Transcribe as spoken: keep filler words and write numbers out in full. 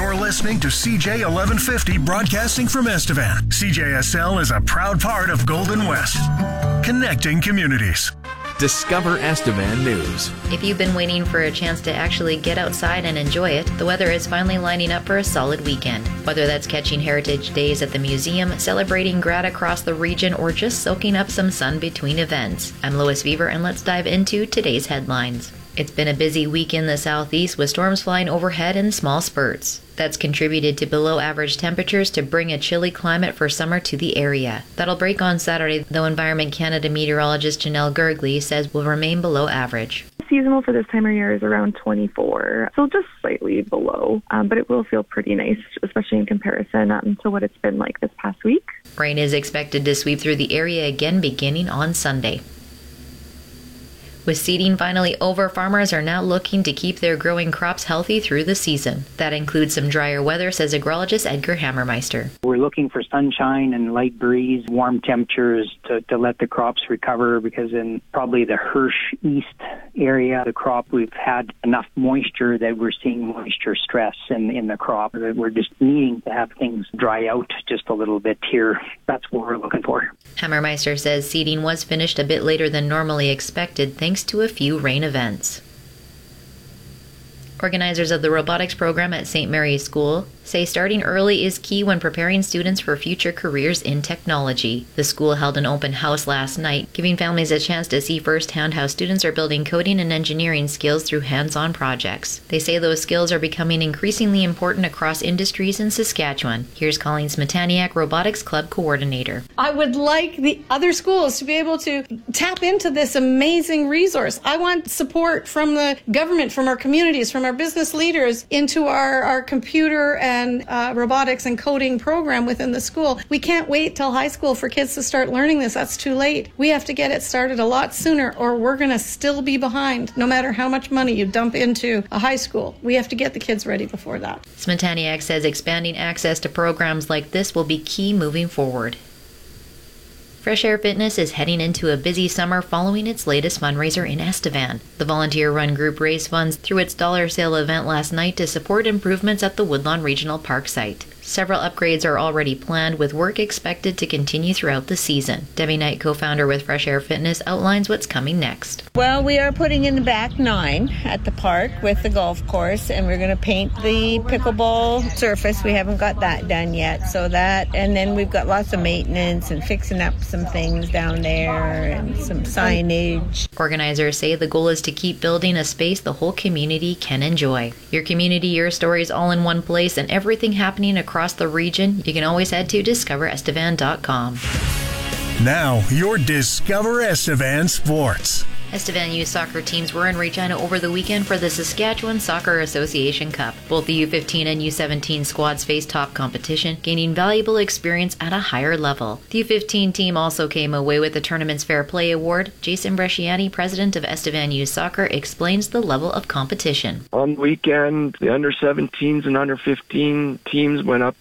You're listening to C J eleven fifty broadcasting from Estevan. C J S L is a proud part of Golden West, connecting communities. Discover Estevan News. If you've been waiting for a chance to actually get outside and enjoy it, the weather is finally lining up for a solid weekend. Whether that's catching Heritage Days at the museum, celebrating grad across the region, or just soaking up some sun between events. I'm Lois Weaver, and let's dive into today's headlines. It's been a busy week in the southeast with storms flying overhead in small spurts. That's contributed to below average temperatures to bring a chilly climate for summer to the area. That'll break on Saturday, though Environment Canada meteorologist Janelle Gergley says will remain below average. Seasonal for this time of year is around twenty-four, so just slightly below, um, but it will feel pretty nice, especially in comparison um, to what it's been like this past week. Rain is expected to sweep through the area again beginning on Sunday. With seeding finally over, farmers are now looking to keep their growing crops healthy through the season. That includes some drier weather, says agrologist Edgar Hammermeister. We're looking for sunshine and light breeze, warm temperatures to, to let the crops recover, because in probably the Hirsch East area, the crop, we've had enough moisture that we're seeing moisture stress in, in the crop. We're just needing to have things dry out just a little bit here. That's what we're looking for. Hammermeister says seeding was finished a bit later than normally expected, thanks to a few rain events. Organizers of the robotics program at Saint Mary's School say starting early is key when preparing students for future careers in technology. The school held an open house last night, giving families a chance to see firsthand how students are building coding and engineering skills through hands-on projects. They say those skills are becoming increasingly important across industries in Saskatchewan. Here's Colleen Smetaniak, Robotics Club Coordinator. I would like the other schools to be able to tap into this amazing resource. I want support from the government, from our communities, from our business leaders into our, our computer and and uh, robotics and coding program within the school. We can't wait till high school for kids to start learning this. That's too late. We have to get it started a lot sooner, or we're going to still be behind, no matter how much money you dump into a high school. We have to get the kids ready before that. Smetaniak says expanding access to programs like this will be key moving forward. Fresh Air Fitness is heading into a busy summer following its latest fundraiser in Estevan. The volunteer-run group raised funds through its dollar sale event last night to support improvements at the Woodlawn Regional Park site. Several upgrades are already planned, with work expected to continue throughout the season. Debbie Knight, co-founder with Fresh Air Fitness, outlines what's coming next. Well, we are putting in the back nine at the park with the golf course, and we're going to paint the pickleball surface. We haven't got that done yet, so that, and then we've got lots of maintenance and fixing up some things down there and some signage. Organizers say the goal is to keep building a space the whole community can enjoy. Your community, your stories, all in one place, and everything happening across Across the region, you can always head to discover estevan dot com. Now, your Discover Estevan Sports. Estevan youth soccer teams were in Regina over the weekend for the Saskatchewan Soccer Association Cup. Both the U fifteen and U seventeen squads faced top competition, gaining valuable experience at a higher level. The U fifteen team also came away with the tournament's Fair Play Award. Jason Bresciani, president of Estevan Youth Soccer, explains the level of competition. On the weekend, the under seventeens and under fifteen teams went up